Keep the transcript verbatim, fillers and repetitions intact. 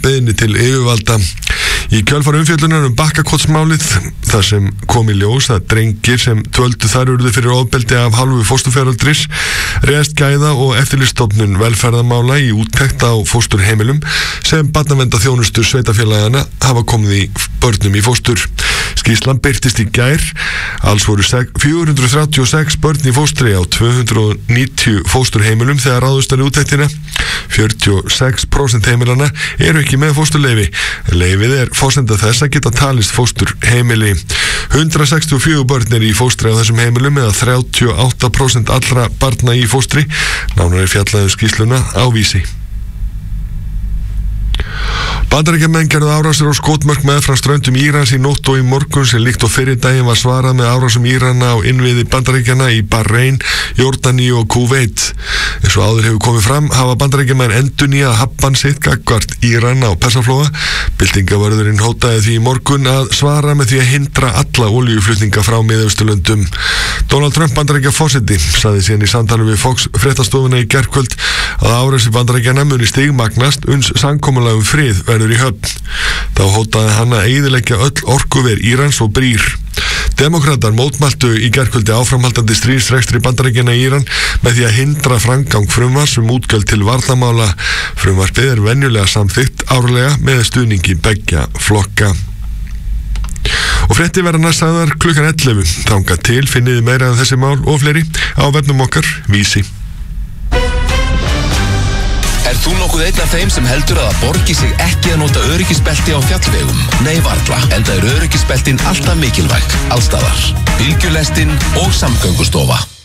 beiðni til yfirvalda. Í kjölfar umfjöllunar um Bakkakotsmálið, þar sem kom í ljós að drengir sem dvöldu þar urðu fyrir ofbeldi af hálfu fósturforeldris, réðst Gæða- og eftirlitsstofnun velferðarmála í úttekt á fósturheimilum sem barnaverndarþjónustur sveitarfélagana hafa komið í börnum í fóstur. Skýrslan birtist í gær. Alls voru fjögur hundruð þrjátíu og sex börn í fóstri á tvö hundruð og níutíu fósturheimilum þegar ráðust var í úttektina. fjörutíu og sex prósent heimilana eru ekki með fósturleyfi. Leyfið er forsenda þess að geta talist fósturheimili. hundrað sextíu og fjögur börn er í fóstri á þessum heimilum eða þrjátíu og átta prósent allra barna í fóstri. Nánar er fjallað um skýrsluna á Vísi. Bandaríkjamenn gerðu árásir á skotmörk meðfram ströndum Írans í nótt og í morgun sem líkt og fyrri daginn var svarað með árásum Írana á innviði Bandaríkjanna í Bahrein, Jórdaníu og Kúveit. Eins og áður hefur komið fram hafa Bandaríkjamenn endurnýjað hafbann sitt gagnvart Íran á Persaflóa. Byltingavörðurinn hótaði því í morgun að svara með því að hindra alla olíuflutninga frá Miðausturlöndum. Donald Trump Bandaríkjaforseti sagði síðan í samtali við Fox fréttastofuna í gærkvöld að árásir Bandaríkjanna muni stigmagnast uns samkomulag um frið verður í höfn. Þá hótaði hann að eyðileggja öll orkuver Írans og brýr. Demókratar mótmæltu í gærkvöldi áframhaldandi stríðsrekstri Bandaríkjanna í Íran með því að hindra framgang frumvarps um útgjöld til varnarmála. Frumvarpið er venjulega samþykkt árlega með stuðningi beggja flokka. Og fréttir verða næst sagðar klukkan ellefu. Þangað til finniði meira af þessi mál og fleiri á vefnum okkar Vísi. Er þú nokkuð einn af þeim sem heldur að það borgi sig ekki að nota öryggisbelti á fjallvegum? Nei varla, enda er öryggisbeltin alltaf mikilvæg, allstaðar. Bylgjulestin og Samgöngustofa.